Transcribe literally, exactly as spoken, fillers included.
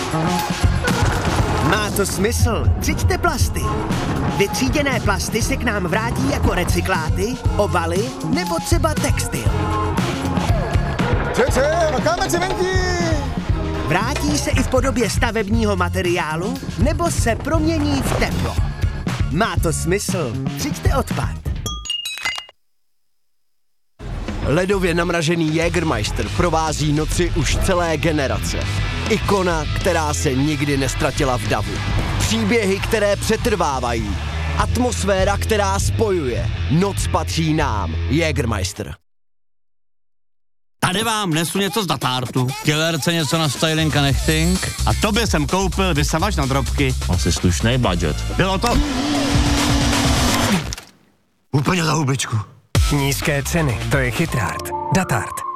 Má to smysl. Třiďte plasty. Vytříděné plasty se k nám vrátí jako recykláty, obaly nebo třeba textil. Čeče, makáme cementi! Vrátí se i v podobě stavebního materiálu nebo se promění v teplo. Má to smysl. Třiďte odpad. Ledově namražený Jägermeister provází noci už celé generace. Ikona, která se nikdy nestratila v davu. Příběhy, které přetrvávají. Atmosféra, která spojuje. Noc patří nám. Jägermeister. Tady vám nesu něco z datártu. Killerce něco na styling a nechting. A tobě jsem koupil vysavač na drobky. Asi slušný budget. Bylo to úplně za hubičku. Nízké ceny, to je chytrát. Datart.